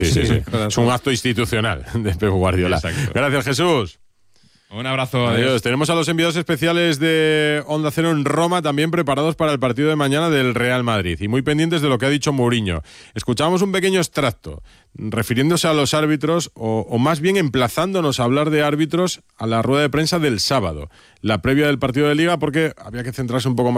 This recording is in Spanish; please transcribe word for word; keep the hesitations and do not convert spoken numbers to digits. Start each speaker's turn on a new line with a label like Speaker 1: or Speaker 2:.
Speaker 1: Sí, sí, sí. Es un acto institucional de Pep Guardiola.
Speaker 2: Exacto.
Speaker 1: Gracias, Jesús.
Speaker 2: Un abrazo.
Speaker 1: Adiós.
Speaker 2: Adiós.
Speaker 1: Tenemos a los enviados especiales de Onda Cero en Roma también preparados para el partido de mañana del Real Madrid y muy pendientes de lo que ha dicho Mourinho. Escuchamos un pequeño extracto refiriéndose a los árbitros o, o más bien emplazándonos a hablar de árbitros a la rueda de prensa del sábado, la previa del partido de Liga, porque había que centrarse un poco más